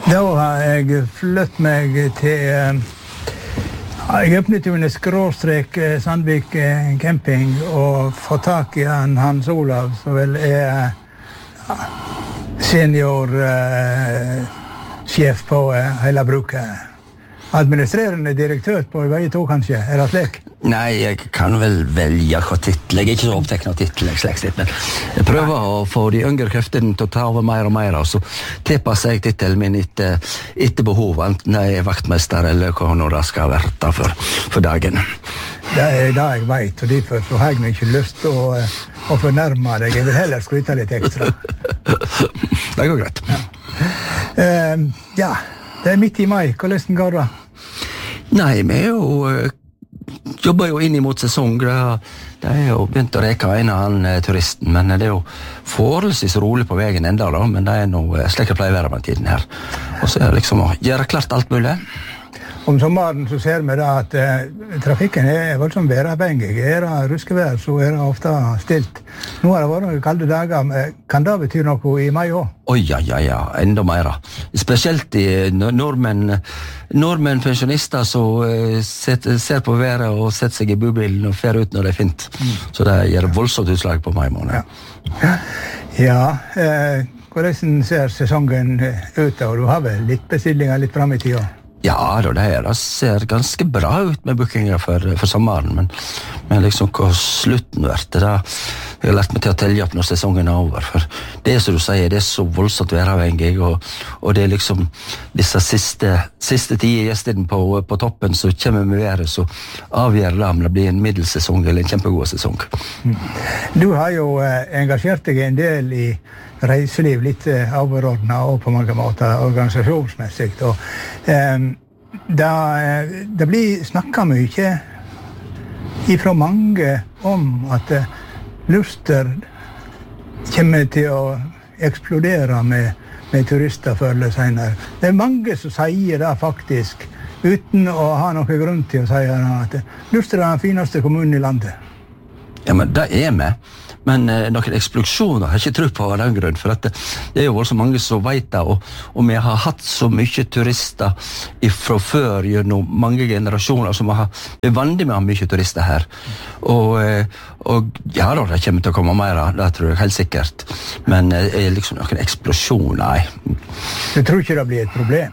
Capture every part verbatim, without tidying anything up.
Da har jeg flyttet meg til... Jeg åpnet jo en skråstrek Sandvik camping og fått tak i han Hans Olav, som vel er senior eh, sjef på eh, hele bruket. Administrerende direktør på vei to, kanskje? Er det slik? Nei, jeg kan vel velge hva titel. Jeg er ikke så oppteknet av titel, jeg slik men jeg prøver Nei. Å få de yngre kreftene til å ta over mer og mer, og så tilpasser jeg titelen min etter, etter behov, enten jeg er vaktmester eller hva nå det skal være for, for dagen. Det er det jeg vet, og derfor så har jeg ikke lyst til å, å fornærme deg. Jeg vil heller skryte litt ekstra. Det går greit. Ja. Uh, ja, det er midt i mai. Hvordan går det? Nei, vi er jo, jobber jo inn mot sesong. Det er jo begynt å reke en av han turisten, men det er jo forholdsvis rolig på veien enda da, men det er noe slik jeg pleier å være med tiden her. Og så er det liksom å gjøre klart alt mulig. Om sommeren så ser vi da at eh, trafikken er voldsomt væravhengig. Er det ruskevær, så er det ofte stilt. Nå har det vært noen kalde dager, men kan det bety noe i mai også? Oi, ja, ja, ja, enda mer. Spesielt i nordmenn, nordmenn pensjonister som uh, set, ser på været og setter seg i bubilen og fer ut når det er fint. Mm. Så det gjør voldsomt utslag på mai måned. Ja, ja eh, hvordan ser sesongen ut da? Du har vel litt bestillinger litt frem i tida? Ja, det her det ser ganske bra ut med bookinger for, for sommeren, men, men liksom hva slutten vært det da, jeg har lært meg til å telle opp når sesongen er over, for det er som du sier, det er så voldsomt væravhengig, og, og det er liksom disse siste, siste tide gjestene på, på toppen som kommer med været, så avgjør det om det blir en middelsesong eller en kjempegod sesong. Du har jo eh, engasjert deg en del i reiseliv, litt eh, overordnet og på mange måter organisasjonsmessig, og eh, det, det blir snakket mye ifra mange om at eh, Luster kommer til å eksplodere med, med turister før eller senere. Det er mange som sier det faktisk, uten å ha noen grunn til å si at Luster er den fineste kommunen i landet. Ja, men det er vi. Men eh, noen eksplosjoner har jeg ikke tro på av den grunn, for at det, det er jo så mange som vet det, og, og vi har hatt så mye turister fra før, gjennom mange generasjoner, som har vært vanlig med å ha mye turister her. Og, eh, og ja da, det kommer til å komme mer, det tror jeg helt sikkert. Men eh, er liksom noen eksplosjoner, nei. Du tror ikke det blir et problem?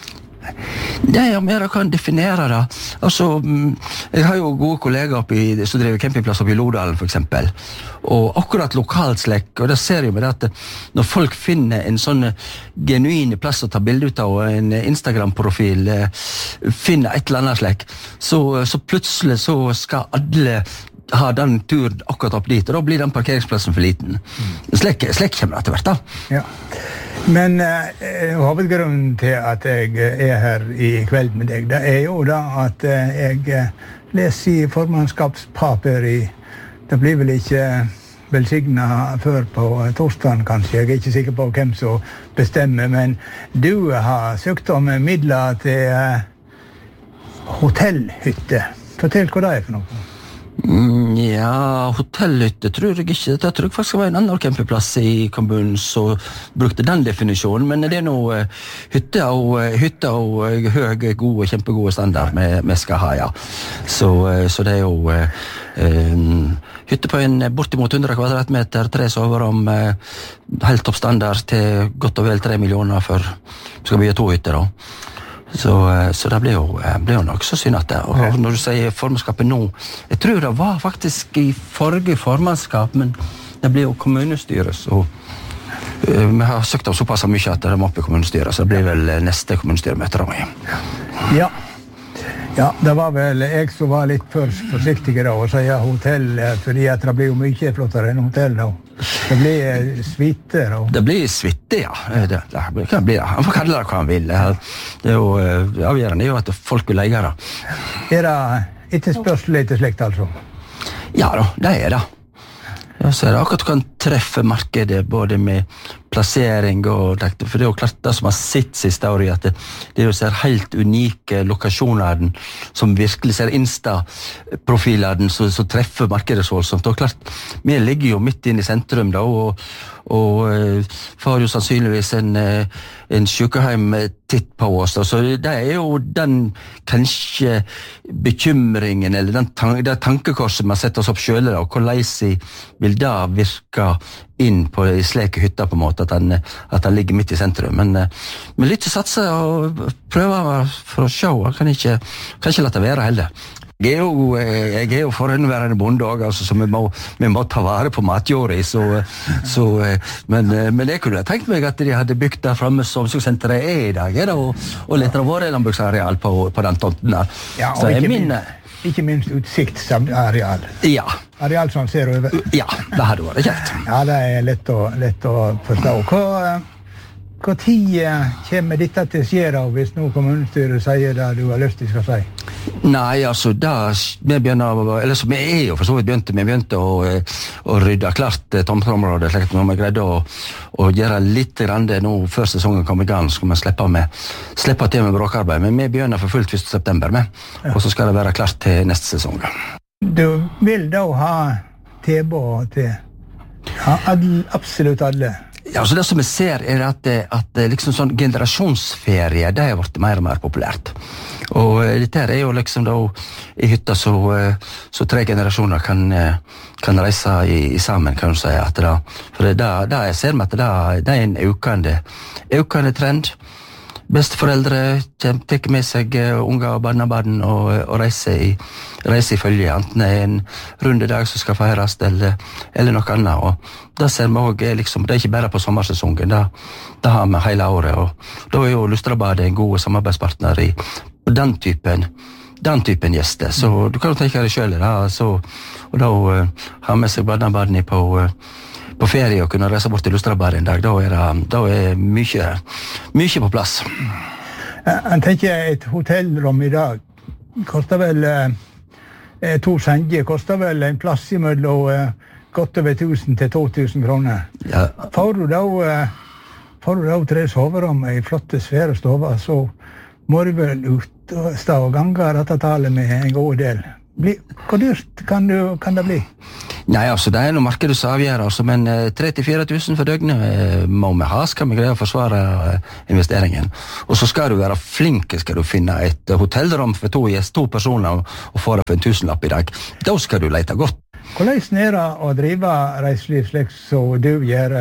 Nei, ja, men jeg kan definere det. Altså, jeg har jo gode kollegaer oppi, som driver campingplass oppi Lodalen, for eksempel. Og akkurat lokalslekk, og det ser jo med det at når folk finner en sånn genuine plass å ta bilde ut av, og en Instagram-profil finner et eller annet slekk, så, så plutselig så skal alle ha den turen akkurat opp dit, og da blir den parkeringsplassen for liten. Slekk, slekk kommer det til hvert da. Ja. Men eh, hovedgrunnen til at jeg er her i kveld med deg, det er jo da at eh, jeg leser i formannskapspapir i, det blir vel ikke velsignet før på torsdagen kanskje, jeg er ikke sikker på hvem som bestemmer, men du har søkt om midler til eh, hotellhytte. Fortell hva det er for noe. Mm, ja, hotellhytte tror jeg ikke. Det tror jeg faktisk var en annen campingplass i kommunen som brukte den definisjonen, men det er noe uh, hytte og, uh, hytte og uh, høy, gode, kjempegode standard vi skal ha, ja. Så, uh, så det er jo uh, um, hytte på en bortimot hundre kvadratmeter, tre soverom, uh, helt toppstandard til godt og vel tre millioner for skal bygge to hytter da. Så, så det blir jo, blir jo nok så synd at det. Og når du sier formannskapet nå, jeg tror det var faktisk i forrige formannskap, men det blir jo kommunestyret, så uh, vi har søkt av såpass mye at det må opp i kommunestyret, så det blir vel neste kommunestyremøte da. Ja. Ja, det var vel jeg som var litt for forsiktig da, og sier hotell, fordi at det blir jo mye flottere enn hotell da. Det blir suite da. Det blir suite, ja. Det, det kan bli det. Han får kalle det hva han vil. Det er jo avgjørende, er jo at folk vil leie det. Er det etterspørsel etter slikt, altså? Ja da, det er det. Ja, så er det akkurat du kan treffe markedet både med plassering og det, for det er jo klart det som har sitt siste året, at det, det er jo ser helt unike lokasjoner som virkelig ser Insta-profiler som, som treffer markedet så voldsomt. Og klart, vi ligger jo midt inn i sentrum da, og, og uh, får jo sannsynligvis en, uh, en sykehjem titt på oss, da. Så det er jo den kanskje bekymringen, eller den tan- det tankekorset man setter oss opp selv, og hvordan vil det virke inn på i sleke hytter på en måte, at han, at han ligger midt i sentrum. Men, men litt satse og prøve for å se, jeg kan ikke, kan ikke la det være heller. Jeg er jo, jeg er jo forhåndværende bonde også, altså, så vi må, vi må ta vare på matjorda, så, så, men, men jeg kunne tenkt meg at de hadde bygd der fremme som omsorgssenteret er i dag, er det, og, og litt av våre landbruksareal på, på den tomten der. Ja, og ikke, min, ikke minst utsiktsareal. Ja. Areal som ser over. Ja, det hadde vært kjekt. Ja, det er lett å, lett å forstå. Hva, hva tid kommer dette til å skje hvis noe kommunestyret sier det du har lyst til å si? Nei, altså, da vi begynner, eller så vi er jo for så vidt begynte, vi begynte å, å rydde klart tomteområdet, slik at når vi greide å, å gjøre litt grann det nå før sesongen kom i gang, så skal vi slippe, med, slippe til med bråkarbeid, men vi begynner for fullt første september med, ja. Og så skal det være klart til neste sesong. Du vil da ha tilbud til ja, alle, absolutt alle? Ja, så det som vi ser er at, at liksom sånn generasjonsferie, det har vært mer og mer populært. Og dette er jo liksom da i hytta så, så tre generasjoner kan, kan reise i, i sammen, kan du si. At det, for det, det jeg ser med at det, det er en økende, økende trend. Besteforeldre tar med seg unger og barnebarn og, og reiser i, reiser i følge, enten det er en rundedag som skal feires, eller, eller noe annet. Og det ser vi også, liksom, det er ikke bare på sommersesongen, det, det har vi hele året. Og da er jo Lustrabadet en god samarbeidspartner i den typen, den typen gjester. Så du kan jo tenke deg selv, da, så, og da uh, har med seg barnebarn på uh, på ferie og kunne reise bort til Lustrabadet en dag, da er det, da er mye, mye på plass. Jeg tenker et hotellrom i dag koster vel eh, to senger, koster vel en plass i mellom eh, godt over tusen til to tusen kroner. Ja. Får du da, eh, får du da tre soverom i flotte svære stover, så må du vel ut og stå og gange dette tallet med en god del. Bli, hvor dyrt kan, du, kan det bli? Nei, altså, det er noe markedet som avgjør, altså, men eh, tre til fire tusen for døgnet eh, må vi ha, skal vi greie å forsvare eh, investeringen. Og så skal du være flink, skal du finne et uh, hotellrom for to, yes, to personer og, og få det for en tusenlapp i dag. Da skal du lete godt. Hvordan er det å drive reiseliv slik som du gjør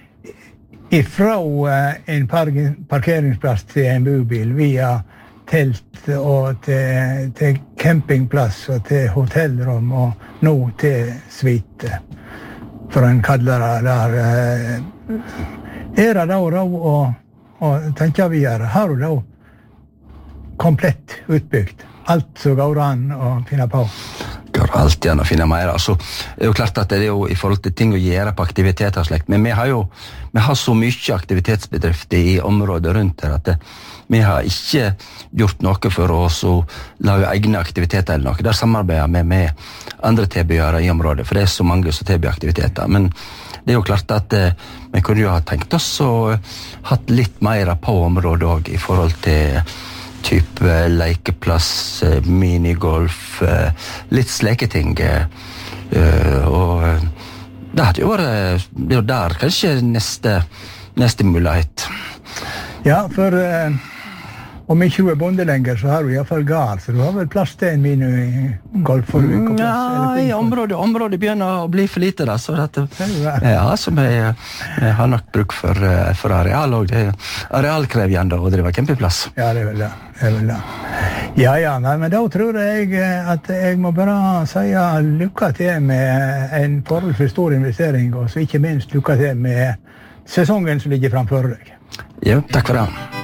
ifra uh, en par parkeringsplass til en bobil via telt og til, til campingplass og til hotellrom og nå til suite, for en kaller det der. Er det da råd å, å tenke videre? Har du da komplett utbygd? Alt som går an å finne på? Går alltid an å finne mer. Altså, det er jo klart at det er jo i forhold til ting å gjøre på aktiviteter og slikt, men vi har jo vi har så mye aktivitetsbedrifter i området rundt her at det, vi har ikke gjort noe for oss å lage egne aktiviteter eller noe. Der samarbeider vi med andre tilbyere i området, for det er så mange som tilbyr aktiviteter. Men det er jo klart at eh, vi kunne jo ha tenkt oss og hatt litt mer på området også, i forhold til type lekeplass, minigolf, litt sleketing. Og det hadde jo vært, det er jo der kanskje neste, neste mulighet. Ja, for uh, om ikke du er bonde lenger, så har du i hvert fall gard, så du har vel plass til en minigolf for mm, ja, i området, området begynner å bli for lite da, så dette, ja, som jeg, jeg har nok bruk for, for areal, og det er arealkrevjende å drive campingplass. Ja, det er vel det, det er vel det. Ja, ja, nei, men da tror jeg at jeg må bare si lykke til med en forholdsvis stor investering, og så ikke minst lykke til med sesongen som ligger framfor deg. Ja, takk for det.